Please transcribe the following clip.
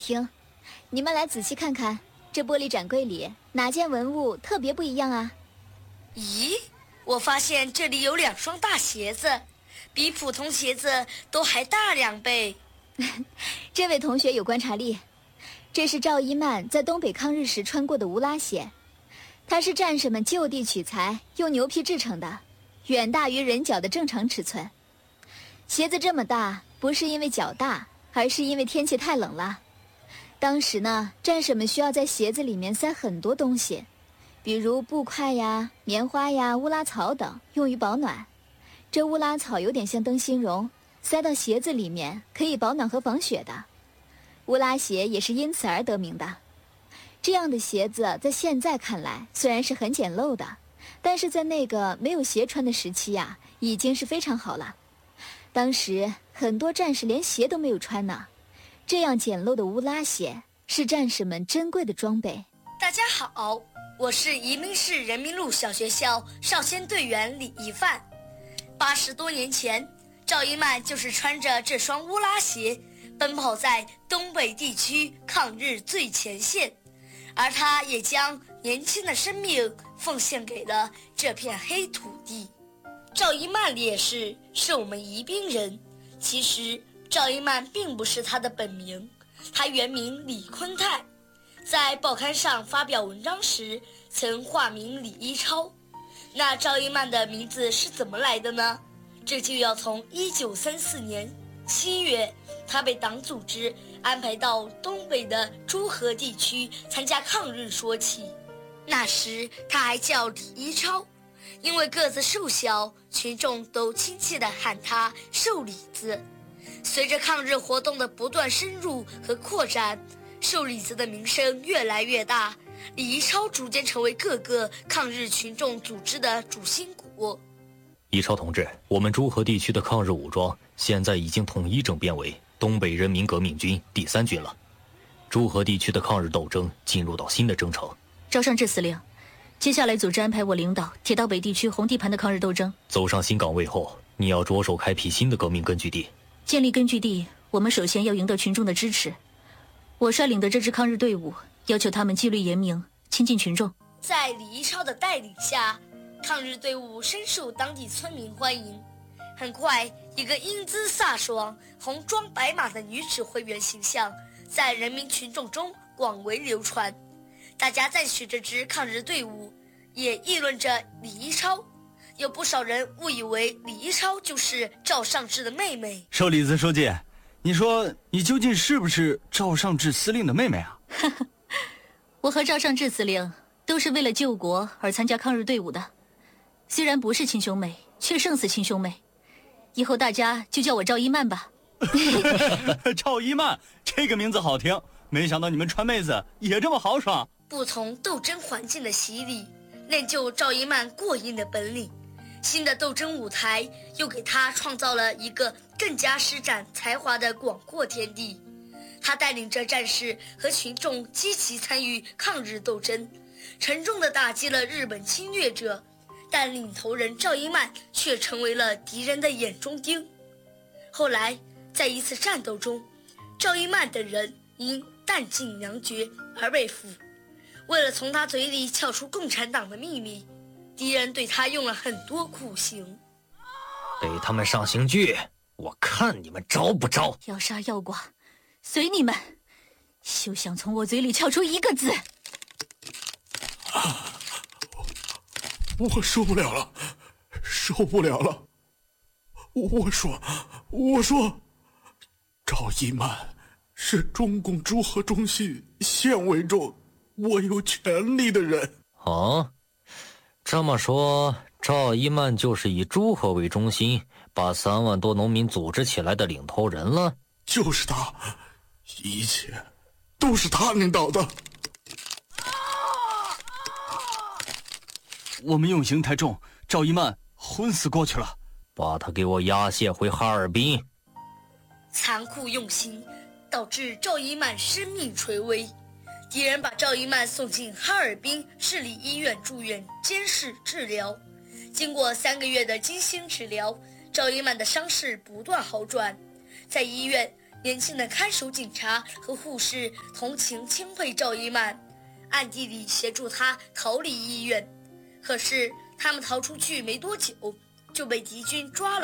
停，你们来仔细看看，这玻璃展柜里哪件文物特别不一样啊？ 咦，我发现这里有2双大鞋子，比普通鞋子都还大2倍。 这位同学有观察力，这是赵一曼在东北抗日时穿过的乌拉鞋，它是战士们就地取材，用牛皮制成的，远大于人脚的正常尺寸。鞋子这么大，不是因为脚大，而是因为天气太冷了。当时呢，战士们需要在鞋子里面塞很多东西，比如布块呀、棉花呀、乌拉草等，用于保暖。这乌拉草有点像灯芯绒，塞到鞋子里面可以保暖和防雪的。乌拉鞋也是因此而得名的。这样的鞋子在现在看来虽然是很简陋的，但是在那个没有鞋穿的时期呀，已经是非常好了。当时很多战士连鞋都没有穿呢，这样简陋的乌拉鞋是战士们珍贵的装备。 大家好，我是宜宾市人民路小学校少先队员李一范。80多年前，赵一曼就是穿着这双乌拉鞋奔跑在东北地区抗日最前线，而她也将年轻的生命奉献给了这片黑土地。赵一曼烈士是我们宜宾人，其实赵一曼并不是她的本名，她原名李坤泰，在报刊上发表文章时曾化名李一超。那赵一曼的名字是怎么来的呢？这就要从1934年7月，她被党组织安排到东北的诸河地区参加抗日说起。那时她还叫李一超，因为个子瘦小，群众都亲切地喊她瘦李子。随着抗日活动的不断深入和扩展，瘦李子的名声越来越大，李一超逐渐成为各个抗日群众组织的主心骨。 一超同志，我们诸河地区的抗日武装现在已经统一整编为东北人民革命军第3军了。诸河地区的抗日斗争进入到新的征程。 赵尚志司令，接下来组织安排我领导铁道北地区红地盘的抗日斗争。 走上新岗位后，你要着手开辟新的革命根据地。 建立根据地，我们首先要赢得群众的支持。我率领的这支抗日队伍，要求他们纪律严明，亲近群众。 在李一超的带领下，抗日队伍深受当地村民欢迎。很快，一个英姿飒爽、红装白马的女指挥员形象在人民群众中广为流传。大家赞许这支抗日队伍，也议论着李一超。有不少人误以为李一超就是赵尚志的妹妹。 瘦李子书记，你说你究竟是不是赵尚志司令的妹妹啊？ 我和赵尚志司令都是为了救国而参加抗日队伍的，虽然不是亲兄妹，却胜似亲兄妹。以后大家就叫我赵一曼吧。 赵一曼，这个名字好听，没想到你们川妹子也这么豪爽。 不同斗争环境的洗礼，练就赵一曼过硬的本领。新的斗争舞台又给他创造了一个更加施展才华的广阔天地。他带领着战士和群众积极参与抗日斗争，沉重地打击了日本侵略者，但领头人赵一曼却成为了敌人的眼中钉。后来在一次战斗中，赵一曼等人因弹尽粮绝而被俘。为了从他嘴里撬出共产党的秘密，敌人对他用了很多酷刑。 给他们上刑具，我看你们招不招。 要杀要剐，随你们，休想从我嘴里撬出一个字。 我受不了了，受不了了。我说，赵一曼是中共诸河中心县委中我有权利的人。 哦，这么说，赵一曼就是以诸河为中心，把3万多农民组织起来的领头人了。 就是他，一切都是他领导的。 我们用刑太重，赵一曼昏死过去了。 把他给我押解回哈尔滨。 残酷用刑导致赵一曼生命垂危，敌人把赵一曼送进哈尔滨市立医院住院监视治疗。经过3个月的精心治疗，赵一曼的伤势不断好转。在医院， 年轻的看守警察和护士同情钦佩赵一曼，暗地里协助他逃离医院。可是他们逃出去没多久，就被敌军抓了